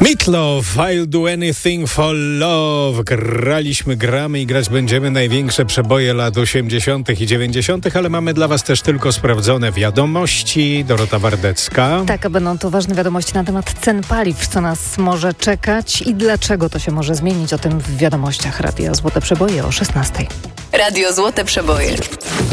Meat Loaf, I'll do anything for love. Gramy i grać będziemy największe przeboje lat 80. i 90., ale mamy dla Was też tylko sprawdzone wiadomości. Dorota Wardecka. Tak, a będą to ważne wiadomości na temat cen paliw, co nas może czekać i dlaczego to się może zmienić. O tym w wiadomościach Radio Złote Przeboje o 16:00. Radio Złote Przeboje.